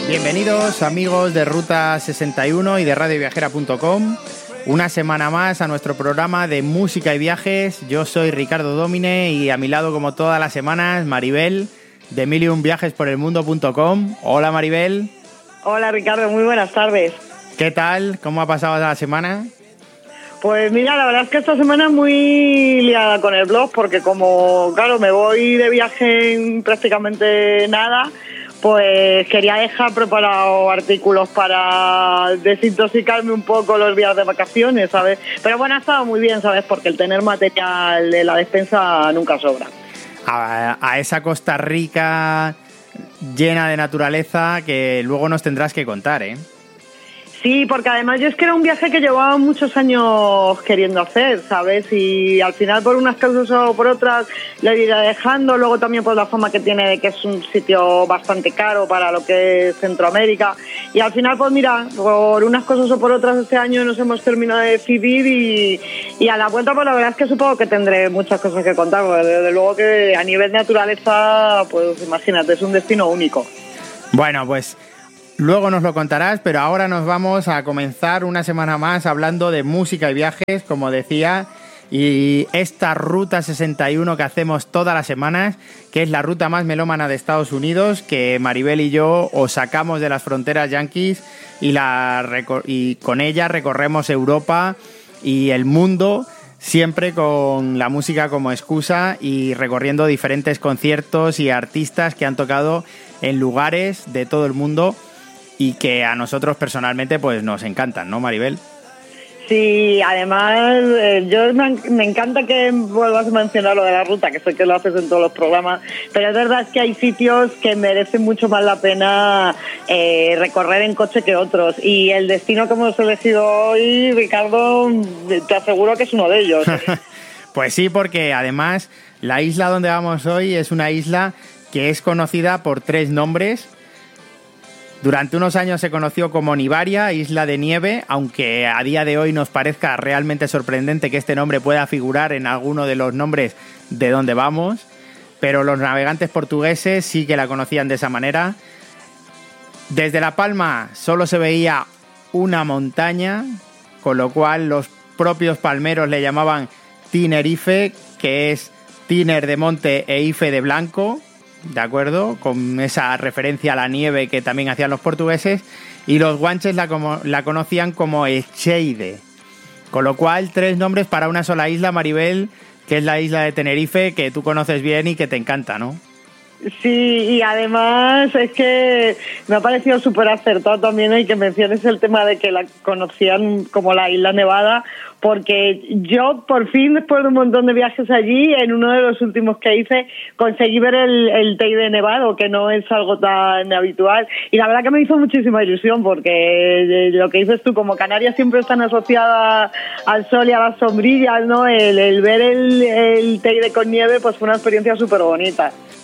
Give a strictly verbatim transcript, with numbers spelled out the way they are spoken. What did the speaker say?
Bienvenidos amigos de Ruta sesenta y uno y de radio viajera punto com. Una semana más a nuestro programa de música y viajes. Yo soy Ricardo Domine y a mi lado, como todas las semanas, Maribel de mil y un viajes por el mundo punto com. Hola Maribel. Hola Ricardo, muy buenas tardes. ¿Qué tal? ¿Cómo ha pasado la semana? Pues mira, la verdad es que esta semana muy liada con el blog, porque como, claro, me voy de viaje en prácticamente nada, pues quería dejar preparados artículos para desintoxicarme un poco los días de vacaciones, ¿sabes? Pero bueno, ha estado muy bien, ¿sabes? Porque el tener material de la despensa nunca sobra. A, a esa Costa Rica llena de naturaleza que luego nos tendrás que contar, ¿eh? Sí, porque además yo es que era un viaje que llevaba muchos años queriendo hacer, ¿sabes? Y al final por unas causas o por otras lo he ido dejando, luego también por la fama que tiene de que es un sitio bastante caro para lo que es Centroamérica. Y al final, pues mira, por unas cosas o por otras este año nos hemos terminado de decidir y, y a la vuelta pues la verdad es que supongo que tendré muchas cosas que contar, porque desde luego que a nivel naturaleza, pues imagínate, es un destino único. Bueno, pues luego nos lo contarás, pero ahora nos vamos a comenzar una semana más hablando de música y viajes, como decía, y esta Ruta sesenta y uno que hacemos todas las semanas, que es la ruta más melómana de Estados Unidos, que Maribel y yo os sacamos de las fronteras yanquis y, la, y con ella recorremos Europa y el mundo, siempre con la música como excusa y recorriendo diferentes conciertos y artistas que han tocado en lugares de todo el mundo y que a nosotros personalmente pues nos encantan, ¿no, Maribel? Sí, además eh, yo me, me encanta que vuelvas a mencionar lo de la ruta, que sé que lo haces en todos los programas, pero es verdad que hay sitios que merecen mucho más la pena eh, recorrer en coche que otros, y el destino que hemos elegido hoy, Ricardo, te aseguro que es uno de ellos. Pues sí, porque además la isla donde vamos hoy es una isla que es conocida por tres nombres. Durante unos años se conoció como Nivaria, Isla de Nieve, aunque a día de hoy nos parezca realmente sorprendente que este nombre pueda figurar en alguno de los nombres de donde vamos, pero los navegantes portugueses sí que la conocían de esa manera. Desde La Palma solo se veía una montaña, con lo cual los propios palmeros le llamaban Tinerife, que es Tiner de monte e Ife de blanco, ¿de acuerdo? Con esa referencia a la nieve que también hacían los portugueses, y los guanches la, como, la conocían como Echeide. Con lo cual, tres nombres para una sola isla, Maribel, que es la isla de Tenerife, que tú conoces bien y que te encanta, ¿no? Sí, y además es que me ha parecido súper acertado también el que menciones el tema de que la conocían como la Isla Nevada, porque yo por fin, después de un montón de viajes allí, en uno de los últimos que hice, conseguí ver el, el Teide nevado, que no es algo tan habitual, y la verdad que me hizo muchísima ilusión, porque lo que dices tú, como Canarias siempre están asociadas al sol y a las sombrillas, ¿no? El, el ver el, el Teide con nieve pues fue una experiencia súper bonita.